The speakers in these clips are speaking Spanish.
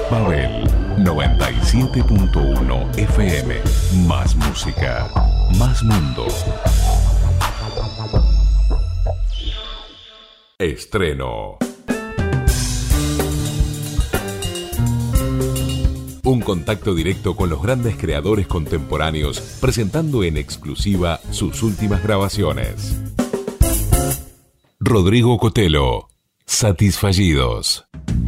Babel 97.1 FM. Más música, más mundo. Estreno. Un contacto directo con los grandes creadores contemporáneos, presentando en exclusiva sus últimas grabaciones. Rodrigo Cotelo, Satisfallidos.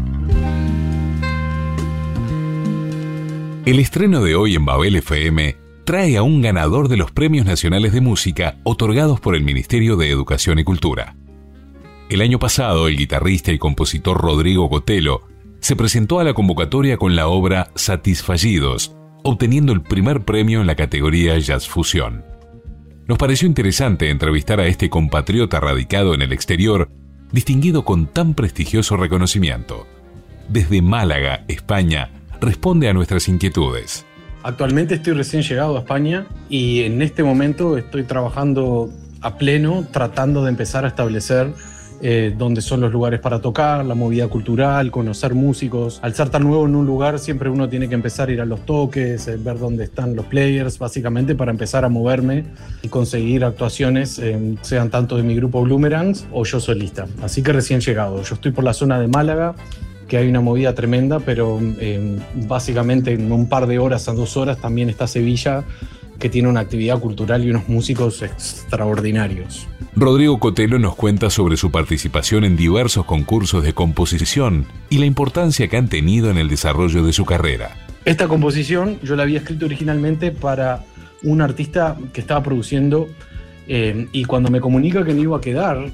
El estreno de hoy en Babel FM trae a un ganador de los Premios Nacionales de Música otorgados por el Ministerio de Educación y Cultura. El año pasado, el guitarrista y compositor Rodrigo Cotelo se presentó a la convocatoria con la obra Satisfallidos, obteniendo el primer premio en la categoría Jazz Fusión. Nos pareció interesante entrevistar a este compatriota radicado en el exterior, distinguido con tan prestigioso reconocimiento. Desde Málaga, España, responde a nuestras inquietudes. Actualmente estoy recién llegado a España y en este momento estoy trabajando a pleno, tratando de empezar a establecer dónde son los lugares para tocar, la movida cultural, conocer músicos. Al ser tan nuevo en un lugar, siempre uno tiene que empezar a ir a los toques, ver dónde están los players, básicamente para empezar a moverme y conseguir actuaciones, sean tanto de mi grupo Bloomerangs o yo solista. Así que recién llegado. Yo estoy por la zona de Málaga, que hay una movida tremenda, pero básicamente en un par de horas a 2 horas también está Sevilla, que tiene una actividad cultural y unos músicos extraordinarios. Rodrigo Cotelo nos cuenta sobre su participación en diversos concursos de composición y la importancia que han tenido en el desarrollo de su carrera. Esta composición yo la había escrito originalmente para un artista que estaba produciendo y cuando me comunica que me iba a quedar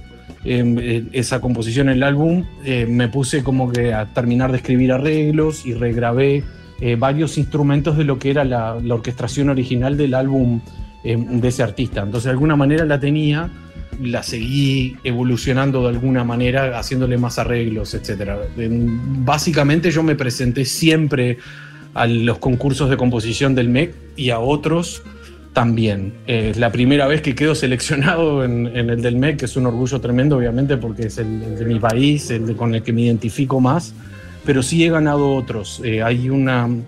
esa composición en el álbum, me puse como que a terminar de escribir arreglos y regrabé varios instrumentos de lo que era la orquestación original del álbum de ese artista. Entonces de alguna manera la tenía, la seguí evolucionando de alguna manera, haciéndole más arreglos, etc. Básicamente yo me presenté siempre a los concursos de composición del MEC y a otros también. Es la primera vez que quedo seleccionado en el del MEC, que es un orgullo tremendo, obviamente, porque es el de mi país, con el que me identifico más, pero sí he ganado otros. Hay un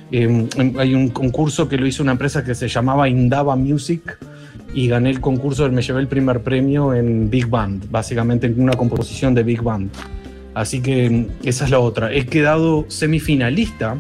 concurso que lo hizo una empresa que se llamaba Indaba Music y gané el concurso, me llevé el primer premio en Big Band, básicamente en una composición de Big Band. Así que esa es la otra. He quedado semifinalista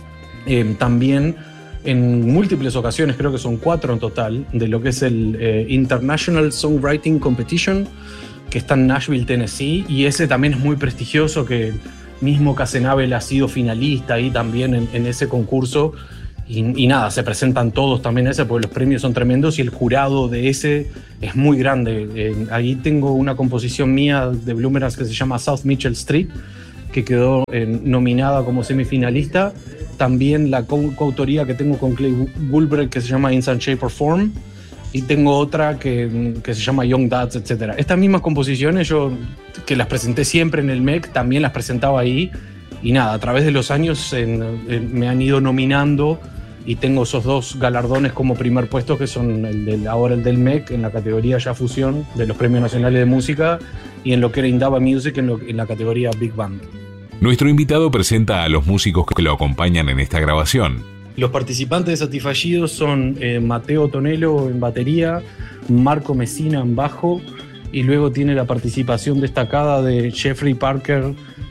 también en múltiples ocasiones, creo que son 4 en total, de lo que es el International Songwriting Competition, que está en Nashville, Tennessee, y ese también es muy prestigioso, que mismo Casenabel ha sido finalista ahí también en ese concurso, y nada, se presentan todos también a ese, porque los premios son tremendos y el jurado de ese es muy grande. Ahí tengo una composición mía de Bloomerangs que se llama South Mitchell Street, que quedó nominada como semifinalista. También la coautoría que tengo con Clay Woolbrecht, que se llama In Some Shape or Form, y tengo otra que se llama Young Dads, etc. Estas mismas composiciones yo, que las presenté siempre en el MEC, también las presentaba ahí, y nada, a través de los años me han ido nominando y tengo esos 2 galardones como primer puesto, que son ahora el del MEC en la categoría Ya Fusión de los Premios Nacionales de Música, y en lo que era Indaba Music en la categoría Big Band. Nuestro invitado presenta a los músicos que lo acompañan en esta grabación. Los participantes de Satisfallidos son Mateo Tonelo en batería, Marco Messina en bajo, y luego tiene la participación destacada de Jeffrey Parker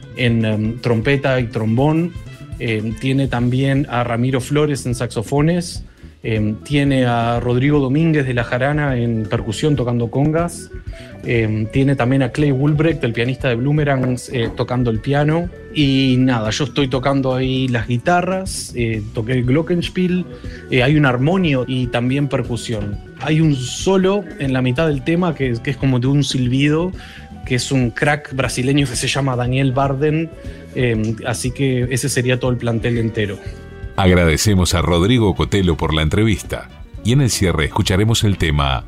en trompeta y trombón. Tiene también a Ramiro Flores en saxofones, tiene a Rodrigo Domínguez de La Jarana en percusión tocando congas, tiene también a Clay Woolbrecht, el pianista de Bloomerangs, tocando el piano, y nada, yo estoy tocando ahí las guitarras, toqué el glockenspiel, hay un armonio y también percusión. Hay un solo en la mitad del tema que es como de un silbido, que es un crack brasileño que se llama Daniel Barden, así que ese sería todo el plantel entero. Agradecemos a Rodrigo Cotelo por la entrevista y en el cierre escucharemos el tema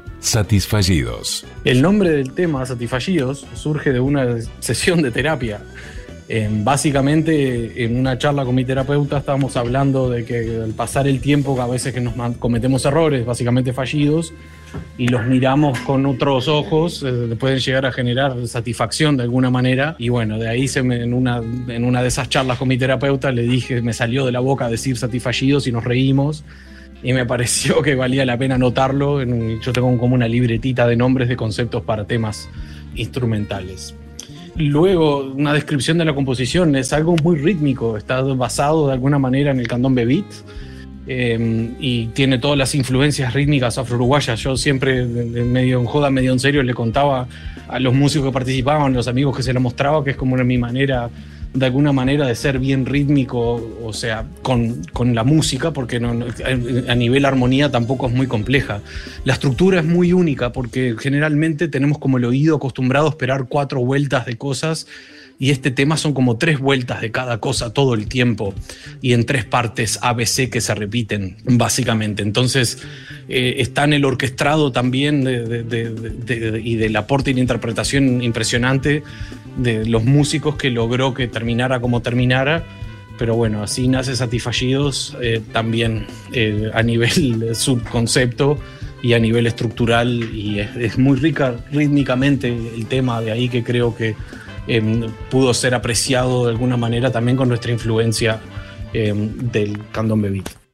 Satisfallidos. El nombre del tema, Satisfallidos, surge de una sesión de terapia Básicamente, en una charla con mi terapeuta estábamos hablando de que al pasar el tiempo, a veces que nos cometemos errores, básicamente fallidos, y los miramos con otros ojos, pueden llegar a generar satisfacción de alguna manera. Y bueno, de ahí en una de esas charlas con mi terapeuta le dije, me salió de la boca decir satisfallidos y nos reímos. Y me pareció que valía la pena anotarlo. Yo tengo como una libretita de nombres de conceptos para temas instrumentales. Luego, una descripción de la composición es algo muy rítmico, está basado de alguna manera en el candombe beat, y tiene todas las influencias rítmicas afro-uruguayas. Yo siempre, medio en joda, medio en serio, le contaba a los músicos que participaban, a los amigos que se la mostraba, que es como mi manera, de alguna manera, de ser bien rítmico, o sea, con la música, porque a nivel armonía tampoco es muy compleja. La estructura es muy única, porque generalmente tenemos como el oído acostumbrado a esperar 4 vueltas de cosas, y este tema son como 3 vueltas de cada cosa todo el tiempo, y en 3 partes ABC que se repiten, básicamente. Entonces, está en el orquestado también y del aporte y la interpretación impresionante de los músicos que logró que terminara como terminara. Pero bueno, así nace Satisfallidos, también a nivel subconcepto y a nivel estructural, y es muy rica rítmicamente el tema, de ahí que creo que pudo ser apreciado de alguna manera también con nuestra influencia del candombe beat.